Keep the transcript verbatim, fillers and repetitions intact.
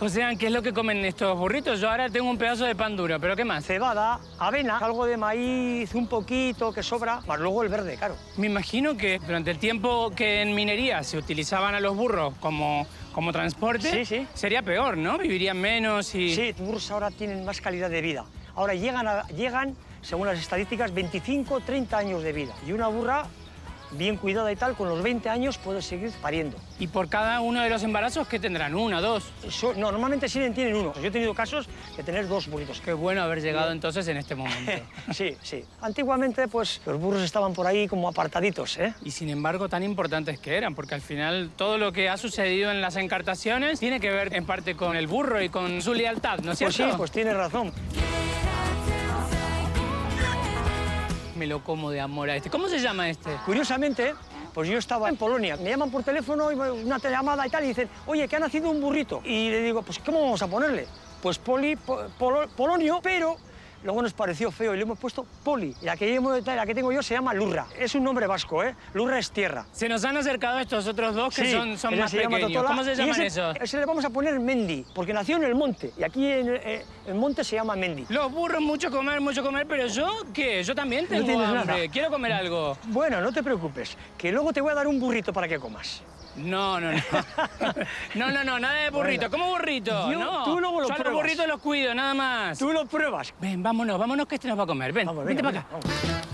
José, ¿qué es lo que comen estos burritos? Yo ahora tengo un pedazo de pan duro, ¿pero qué más? Cebada, avena, algo de maíz, un poquito que sobra, más luego el verde, claro. Me imagino que durante el tiempo que en minería se utilizaban a los burros como, como transporte, Sí, sí. sería peor, ¿no? Vivirían menos y... Sí, los burros ahora tienen más calidad de vida. Ahora llegan, a- llegan, según las estadísticas, veinticinco, treinta años de vida. Y una burra, bien cuidada y tal, con los veinte años puede seguir pariendo. Y por cada uno de los embarazos, ¿qué tendrán? ¿Una, dos? So- no, normalmente sí tienen uno. Yo he tenido casos de tener dos burritos. Qué bueno haber llegado entonces en este momento. Sí, sí. Antiguamente, pues, los burros estaban por ahí como apartaditos, ¿eh? Y sin embargo, tan importantes que eran, porque al final todo lo que ha sucedido en las encartaciones tiene que ver en parte con el burro y con su lealtad, ¿no es Pues cierto? sí, pues tienes razón. Me lo como de amor a este. ¿Cómo se llama este? Curiosamente, pues yo estaba en Polonia. Me llaman por teléfono, y una llamada y tal, y dicen, oye, que ha nacido un burrito. Y le digo, pues, ¿cómo vamos a ponerle? Pues Poli, po- polo- Polonio, pero luego nos pareció feo y le hemos puesto Poli. Y la que, llevo- la que tengo yo se llama Lurra. Es un nombre vasco, ¿eh? Lurra es tierra. Se nos han acercado estos otros dos que Sí, son, son ese más se llama pequeños. Totola, ¿Cómo se y llaman ese, esos? Ese le vamos a poner Mendy, porque nació en el monte. Y aquí en el, eh, el monte se llama Mendy. Los burros, mucho comer, mucho comer, pero yo, ¿qué? Yo también tengo tienes hambre. nada. Quiero comer algo. Bueno, no te preocupes, que luego te voy a dar un burrito para que comas. No, no, no. No, no, no, nada de burrito. Bueno, ¿Cómo burrito? yo- no. tú luego lo Yo a los pruebas. burritos los cuido, nada más. Tú lo pruebas. Ven, vámonos, vámonos que este nos va a comer. Ven, Vamos, vente venga, para acá. venga, vamos.